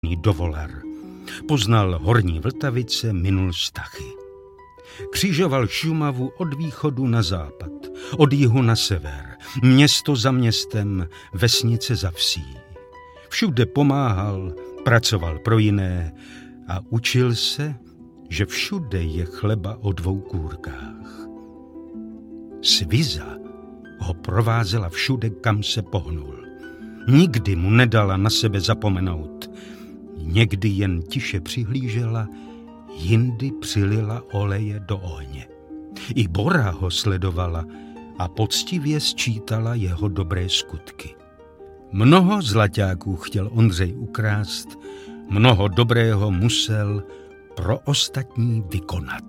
dovolar. Poznal horní Vltavice, minul Stachy. Křižoval Šumavu od východu na západ, od jihu na sever, město za městem, vesnice za vsí. Všude pomáhal, pracoval pro jiné a učil se, že všude je chleba o 2 kůrkách. Sviza ho provázela všude, kam se pohnul. Nikdy mu nedala na sebe zapomenout. Někdy jen tiše přihlížela, jindy přilila oleje do ohně. I Bora ho sledovala a poctivě sčítala jeho dobré skutky. Mnoho zlaťáků chtěl Ondřej ukrást, mnoho dobrého musel pro ostatní vykonat.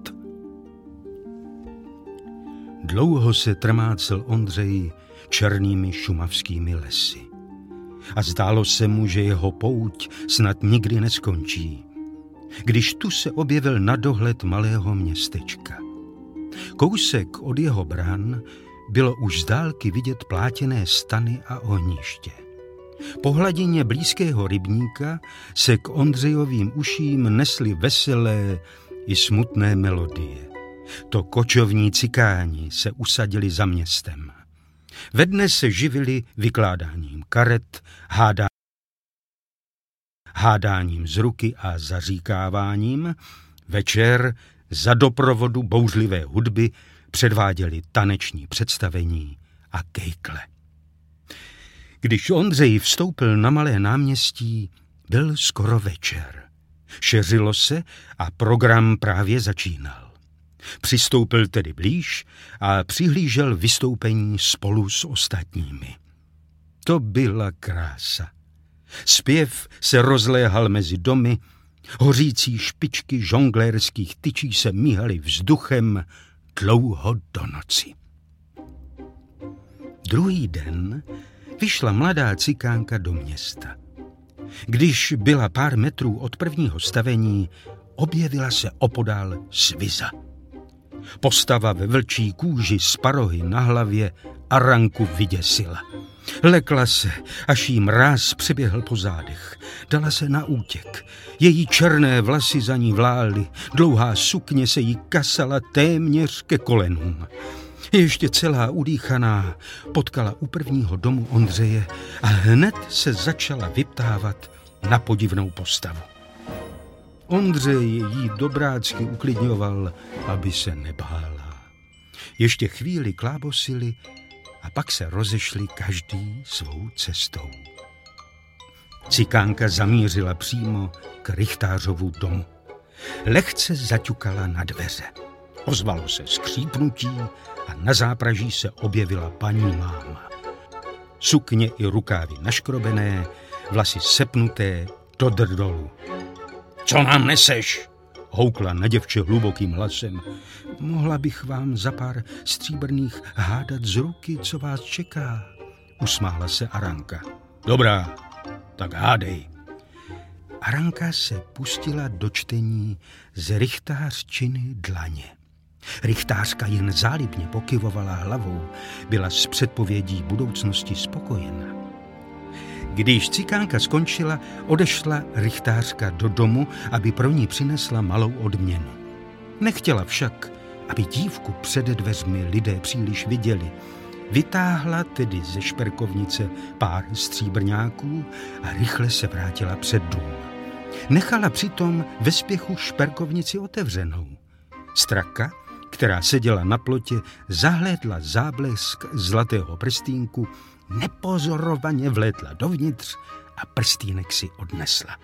Dlouho se trmácel Ondřej černými šumavskými lesy. A zdálo se mu, že jeho pouť snad nikdy neskončí, když tu se objevil na dohled malého městečka. Kousek od jeho bran bylo už z dálky vidět plátěné stany a ohniště. Po hladině blízkého rybníka se k Ondřejovým uším nesly veselé i smutné melodie. To kočovní cikáni se usadili za městem. Ve dne se živili vykládáním karet, hádáním z ruky a zaříkáváním. Večer za doprovodu bouřlivé hudby předváděli taneční představení a kejkle. Když Ondřej vstoupil na Malé náměstí, byl skoro večer. Šeřilo se a program právě začínal. Přistoupil tedy blíž a přihlížel vystoupení spolu s ostatními. To byla krása. Zpěv se rozléhal mezi domy, hořící špičky žonglérských tyčí se míhaly vzduchem dlouho do noci. Druhý den vyšla mladá cikánka do města. Když byla pár metrů od prvního stavení, objevila se opodál Sviza. Postava ve vlčí kůži s parohy na hlavě Aranku vyděsila. Lekla se, až jí mráz přeběhl po zádech. Dala se na útěk. Její černé vlasy za ní vlály, dlouhá sukně se jí kasala téměř ke kolenům. Ještě celá udýchaná potkala u prvního domu Ondřeje a hned se začala vyptávat na podivnou postavu. Ondřej jí dobrácky uklidňoval, aby se nebála. Ještě chvíli klábosili a pak se rozešli každý svou cestou. Cikánka zamířila přímo k Rychtářovu domu. Lehce zaťukala na dveře. Ozvalo se skřípnutí a na zápraží se objevila paní máma. Sukně i rukávy naškrobené, vlasy sepnuté do drdolu. Co nám neseš? Houkla na děvče hlubokým hlasem. Mohla bych vám za pár stříbrných hádat z ruky, co vás čeká, usmála se Aranka. Dobrá, tak hádej. Aranka se pustila do čtení z Rychtářčiny dlaně. Rychtářka jen zálibně pokyvovala hlavou, byla s předpovědí budoucnosti spokojená. Když cikánka skončila, odešla Rychtářka do domu, aby pro ní přinesla malou odměnu. Nechtěla však, aby dívku před dveřmi lidé příliš viděli. Vytáhla tedy ze šperkovnice pár stříbrňáků a rychle se vrátila před dům. Nechala přitom ve spěchu šperkovnici otevřenou. Straka, která seděla na plotě, zahlédla záblesk zlatého prstínku, nepozorovaně vlétla dovnitř a prstýnek si odnesla.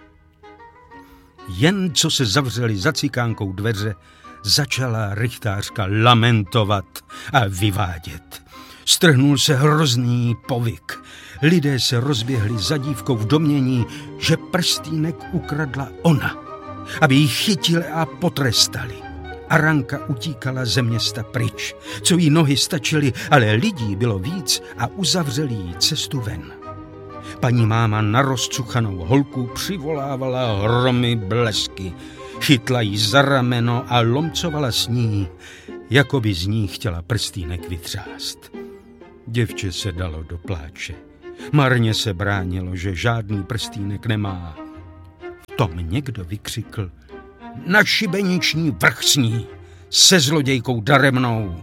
Jen co se zavřely za cikánkou dveře, začala Rychtářka lamentovat a vyvádět. Strhnul se hrozný povyk. Lidé se rozběhli za dívkou v domnění, že prstýnek ukradla ona, aby ji chytili a potrestali. Aranka utíkala ze města pryč, co jí nohy stačily, ale lidí bylo víc a uzavřeli jí cestu ven. Paní máma na rozcuchanou holku přivolávala hromy blesky, chytla jí za rameno a lomcovala s ní, jako by z ní chtěla prstýnek vytřást. Děvče se dalo do pláče. Marně se bránilo, že žádný prstýnek nemá. Potom někdo vykřikl: Na šibeniční vrch s ní, se zlodějkou daremnou.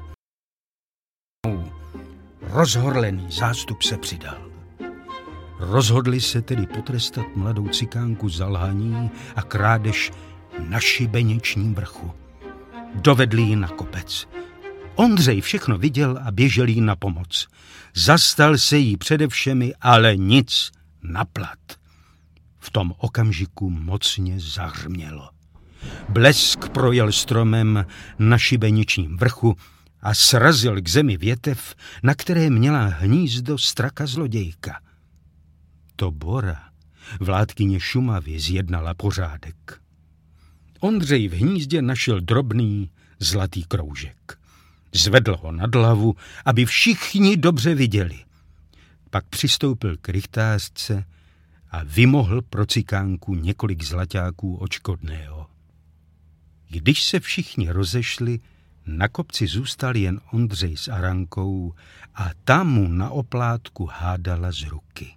Rozhorlený zástup se přidal. Rozhodli se tedy potrestat mladou cikánku za lhaní a krádež na šibeničním vrchu. Dovedli ji na kopec. Ondřej všechno viděl a běžel jí na pomoc. Zastal se jí přede všemi, ale nic na plat. V tom okamžiku mocně zahřmělo. Blesk projel stromem na šibeničním vrchu a srazil k zemi větev, na které měla hnízdo straka zlodějka. To Bora, vládkyně Šumavy, zjednala pořádek. Ondřej v hnízdě našel drobný zlatý kroužek. Zvedl ho nad hlavu, aby všichni dobře viděli. Pak přistoupil k rychtářce a vymohl pro cikánku několik zlaťáků odškodného. Když se všichni rozešli, na kopci zůstal jen Ondřej s Arankou a ta mu na oplátku hádala z ruky.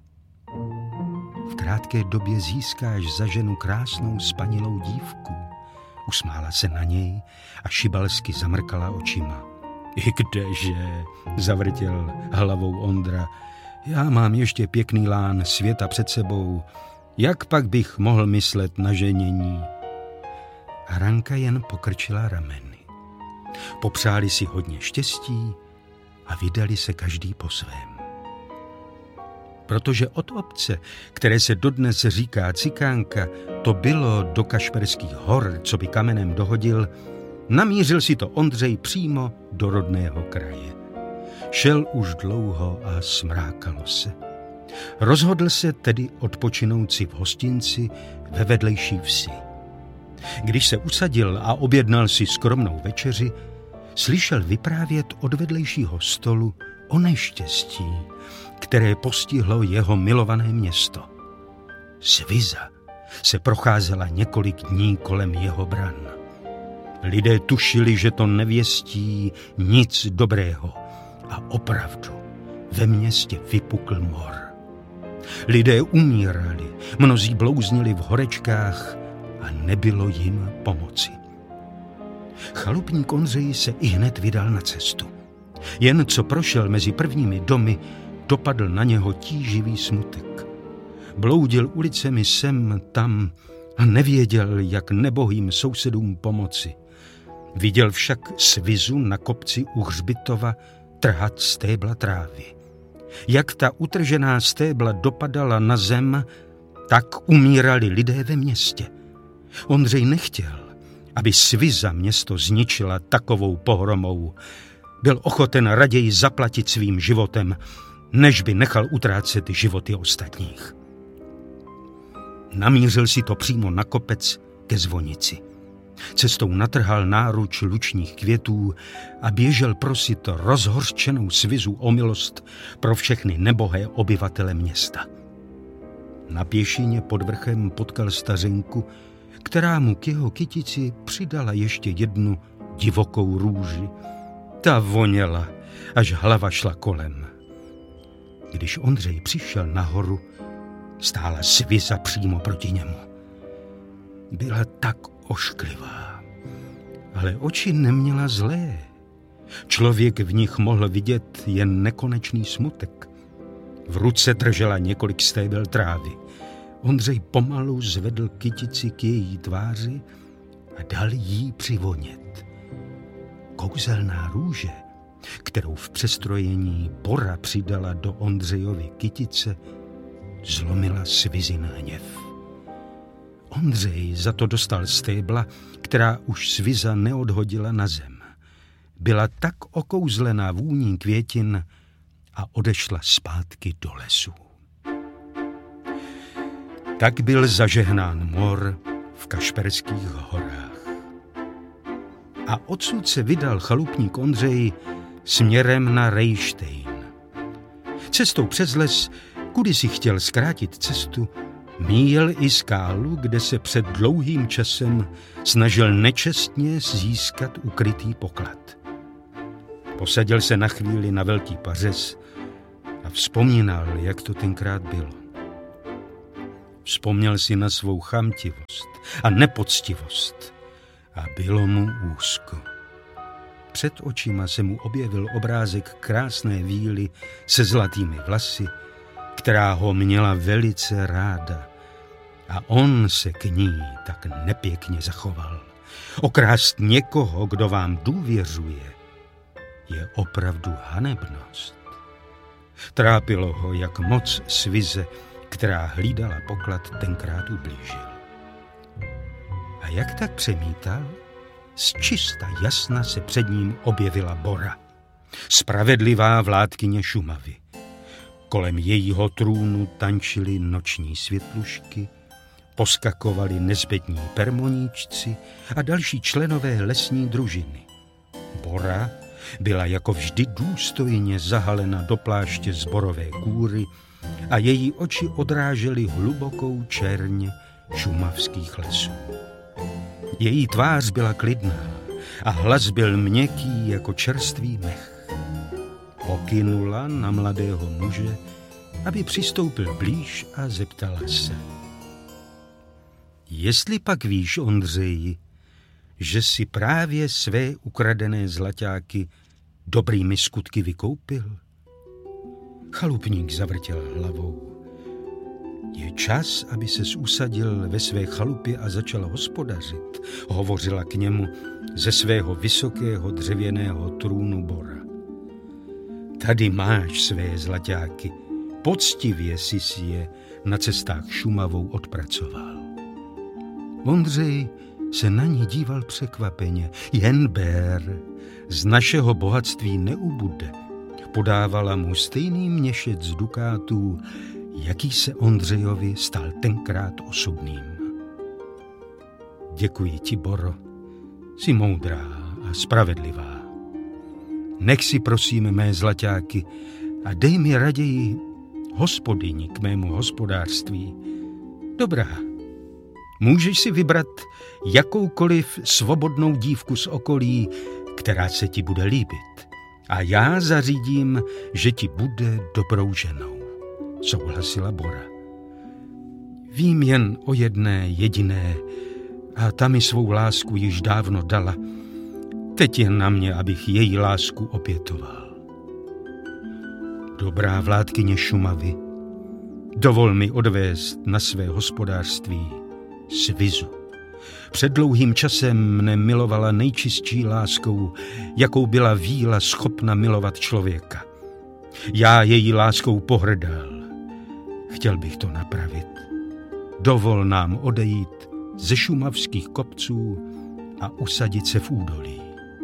V krátké době získáš za ženu krásnou spanilou dívku. Usmála se na něj a šibalsky zamrkala očima. I kdeže, zavrtěl hlavou Ondra, já mám ještě pěkný lán světa před sebou, jak pak bych mohl myslet na ženění? Aranka jen pokrčila rameny. Popřáli si hodně štěstí a vydali se každý po svém. Protože od obce, které se dodnes říká Cikánka, to bylo do Kašperských hor, co by kamenem dohodil, namířil si to Ondřej přímo do rodného kraje. Šel už dlouho a smrákalo se. Rozhodl se tedy odpočinout si v hostinci ve vedlejší vsi. Když se usadil a objednal si skromnou večeři, slyšel vyprávět od vedlejšího stolu o neštěstí, které postihlo jeho milované město. Sviza se procházela několik dní kolem jeho bran. Lidé tušili, že to nevěstí nic dobrého a opravdu ve městě vypukl mor. Lidé umírali, mnozí blouznili v horečkách a nebylo jim pomoci. Chalupník Ondřej se ihned vydal na cestu. Jen co prošel mezi prvními domy, dopadl na něho tíživý smutek. Bloudil ulicemi sem, tam a nevěděl, jak nebohým sousedům pomoci. Viděl však Svizu na kopci u hřbitova trhat stébla trávy. Jak ta utržená stébla dopadala na zem, tak umírali lidé ve městě. Ondřej nechtěl, aby Sviza město zničila takovou pohromou. Byl ochoten raději zaplatit svým životem, než by nechal utrácet životy ostatních. Namířil si to přímo na kopec ke zvonici. Cestou natrhal náruč lučních květů a běžel prosit rozhořčenou Svizu o milost pro všechny nebohé obyvatele města. Na pěšině pod vrchem potkal stařenku, která mu k jeho kytici přidala ještě jednu divokou růži. Ta voněla, až hlava šla kolem. Když Ondřej přišel nahoru, stála Sviza přímo proti němu. Byla tak ošklivá, ale oči neměla zlé. Člověk v nich mohl vidět jen nekonečný smutek. V ruce držela několik stébel trávy. Ondřej pomalu zvedl kytici k její tváři a dal jí přivonět. Kouzelná růže, kterou v přestrojení Bora přidala do Ondřejovy kytice, zlomila Svizin hněv. Ondřej za to dostal stébla, která už Sviza neodhodila na zem. Byla tak okouzlená vůní květin a odešla zpátky do lesu. Tak byl zažehnán mor v Kašperských horách. A odsud se vydal chalupník Ondřej směrem na Rejštejn. Cestou přes les, kudy si chtěl zkrátit cestu, míjel i skálu, kde se před dlouhým časem snažil nečestně získat ukrytý poklad. Posadil se na chvíli na velký pařez a vzpomínal, jak to tenkrát bylo. Vzpomněl si na svou chamtivost a nepoctivost a bylo mu úzko. Před očima se mu objevil obrázek krásné víly se zlatými vlasy, která ho měla velice ráda. A on se k ní tak nepěkně zachoval. Okrást někoho, kdo vám důvěřuje, je opravdu hanebnost. Trápilo ho, jak moc svize, která hlídala poklad, tenkrát ublížil. A jak tak přemítal, zčista jasna se před ním objevila Bora, spravedlivá vládkyně Šumavy. Kolem jejího trůnu tančily noční světlušky, poskakovali nezbední permoníčci a další členové lesní družiny. Bora byla jako vždy důstojně zahalena do pláště z borové kůry a její oči odrážely hlubokou čerň šumavských lesů. Její tvář byla klidná a hlas byl měkký jako čerstvý mech. Pokynula na mladého muže, aby přistoupil blíž a zeptala se. Jestli pak víš, Ondřeji, že si právě své ukradené zlaťáky dobrými skutky vykoupil? Chalupník zavrtěl hlavou. Je čas, aby ses usadil ve své chalupě a začal hospodařit, hovořila k němu ze svého vysokého dřevěného trůnu Bora. Tady máš své zlaťáky, poctivě si je na cestách Šumavou odpracoval. Ondřej se na ní díval překvapeně. Jen ber, z našeho bohatství neubude. Podávala mu stejný měšec dukátů, jaký se Ondřejovi stal tenkrát osudným. Děkuji ti, Boro, jsi moudrá a spravedlivá. Nech si prosím mé zlaťáky a dej mi raději hospodyni k mému hospodářství. Dobrá, můžeš si vybrat jakoukoliv svobodnou dívku z okolí, která se ti bude líbit. A já zařídím, že ti bude dobrou ženou, souhlasila Bora. Vím jen o jedné jediné a ta mi svou lásku již dávno dala. Teď je na mě, abych její lásku opětoval. Dobrá vládkyně Šumavy, dovol mi odvést na své hospodářství Svizu. Před dlouhým časem mne milovala nejčistší láskou, jakou byla víla schopna milovat člověka. Já její láskou pohrdal. Chtěl bych to napravit. Dovol nám odejít ze šumavských kopců a usadit se v údolí.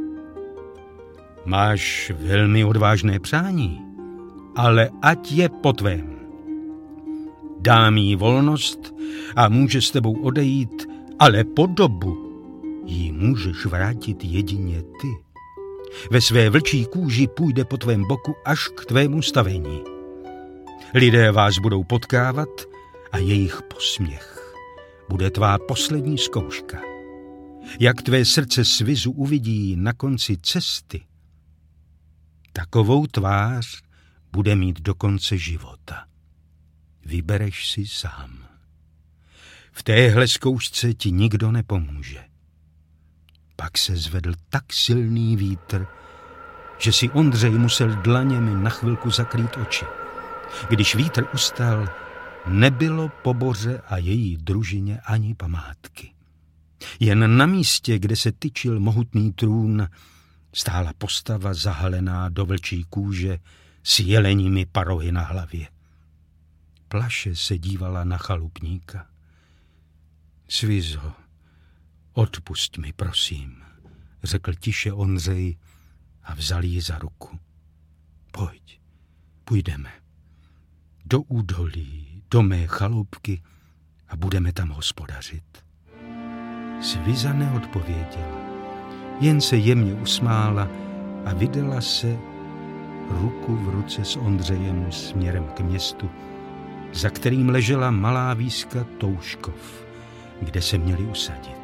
Máš velmi odvážné přání, ale ať je po tvém. Dám jí volnost a může s tebou odejít, ale po dobu jí můžeš vrátit jedině ty. Ve své vlčí kůži půjde po tvém boku až k tvému stavení. Lidé vás budou potkávat a jejich posměch bude tvá poslední zkouška. Jak tvé srdce Svizu uvidí na konci cesty, takovou tvář bude mít do konce života. Vybereš si sám. V téhle zkoušce ti nikdo nepomůže. Pak se zvedl tak silný vítr, že si Ondřej musel dlaněmi na chvilku zakrýt oči. Když vítr ustal, nebylo po Boře a její družině ani památky. Jen na místě, kde se tyčil mohutný trůn, stála postava zahalená do vlčí kůže s jeleními parohy na hlavě. Plaše se dívala na chalupníka. Svizo, odpusť mi, prosím, řekl tiše Ondřej a vzal ji za ruku. Pojď, půjdeme. Do údolí, do mé chalupky a budeme tam hospodařit. Sviza neodpověděla, jen se jemně usmála a vydala se ruku v ruce s Ondřejem směrem k městu, za kterým ležela malá víska Touškov, kde se měli usadit.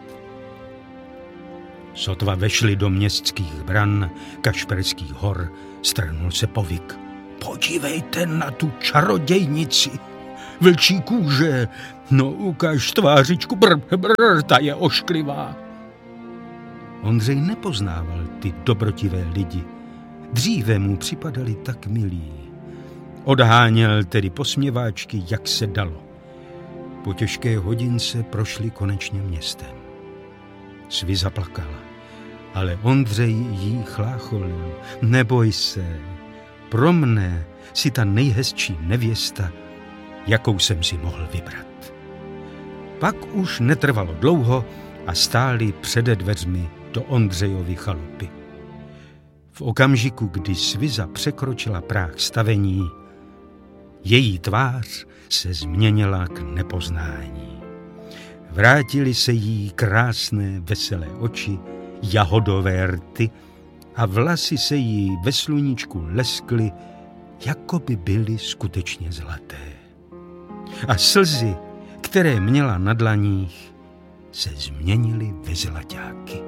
Sotva vešli do městských bran Kašperských hor, strhnul se povyk. Podívejte na tu čarodějnici, vlčí kůže, no ukaž tvářičku, ta je ošklivá. Ondřej nepoznával ty dobrotivé lidi. Dříve mu připadali tak milí. Odháněl tedy posměváčky, jak se dalo. Po těžké hodince prošli konečně městem. Svi zaplakala, ale Ondřej jí chlácholil. Neboj se, pro mne si ta nejhezčí nevěsta, jakou jsem si mohl vybrat. Pak už netrvalo dlouho a stáli přede dveřmi do Ondřejovy chalupy. V okamžiku, kdy Sviza překročila práh stavení, její tvář se změnila k nepoznání. Vrátily se jí krásné, veselé oči, jahodové rty a vlasy se jí ve sluníčku leskly, jako by byly skutečně zlaté. A slzy, které měla na dlaních, se změnily ve zlaťáky.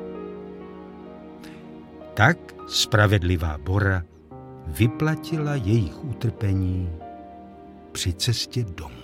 Tak spravedlivá Bora vyplatila jejich utrpení při cestě domů.